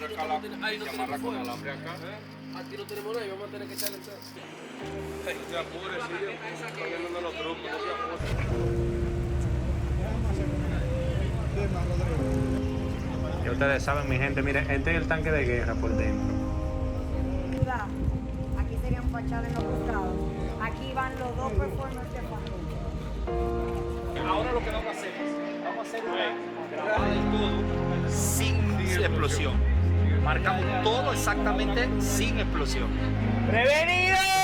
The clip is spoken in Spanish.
acá ahí no se amarra tenemos con fuego. alambre acá. Aquí no tenemos nada y vamos a tener que echarle entonces. No te apures, sigue poniéndome los trucos, no te apures. Ya ustedes saben, mi gente, miren, este es el tanque de guerra por dentro. Aquí serían pachales los costados. Aquí van los dos performers de fondo. Ahora lo que vamos a hacer es, vamos a hacer una grabada del todo sin explosión. Marcamos todo exactamente sin explosión. ¡Prevenido!